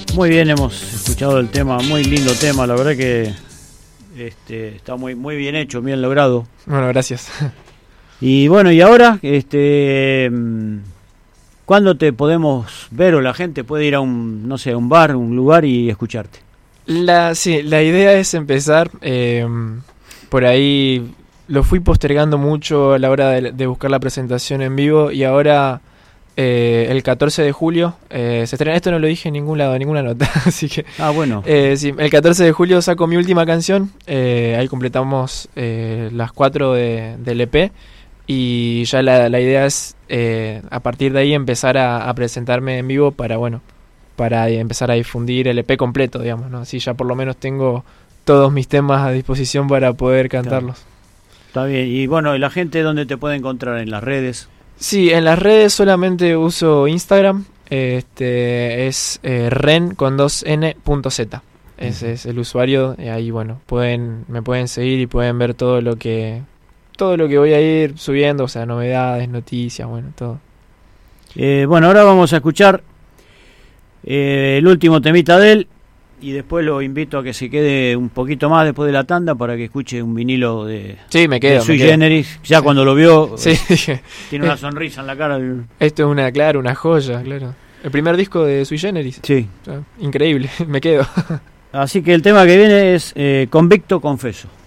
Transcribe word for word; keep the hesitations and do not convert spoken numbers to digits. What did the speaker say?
Muy bien, hemos escuchado el tema, muy lindo tema, la verdad que este, está muy muy bien hecho, bien logrado. Bueno, gracias. Y bueno, y ahora, este, ¿cuándo te podemos ver o la gente puede ir a un, no sé, a un bar, un lugar y escucharte? La, sí, la idea es empezar, eh, por ahí lo fui postergando mucho a la hora de, de buscar la presentación en vivo y ahora eh, el catorce de julio eh, se estrena, esto no lo dije en ningún lado, en ninguna nota, así que... Ah, bueno. Eh, sí, el catorce de julio saco mi última canción, eh, ahí completamos eh, las cuatro de, del E P y ya la, la idea es eh, a partir de ahí empezar a, a presentarme en vivo para, bueno... para empezar a difundir el E P completo, digamos, ¿no? Así ya por lo menos tengo todos mis temas a disposición para poder cantarlos. Claro. Está bien. Y bueno, ¿y la gente dónde te puede encontrar? ¿En las redes? Sí, en las redes solamente uso Instagram, este es eh, ren con dos n punto z. Ese es el usuario, y ahí bueno, pueden me pueden seguir y pueden ver todo lo que todo lo que voy a ir subiendo, o sea, novedades, noticias, bueno, todo. Eh, bueno, ahora vamos a escuchar Eh, el último temita de él y después lo invito a que se quede un poquito más después de la tanda para que escuche un vinilo de, sí, me quedo, de Sui me quedo. Generis. Ya sí. Cuando lo vio, sí. eh, tiene una sonrisa en la cara. Esto es una, claro, una joya, claro. El primer disco de Sui Generis. Sí. O sea, increíble, me quedo. Así que el tema que viene es eh, Convicto Confeso.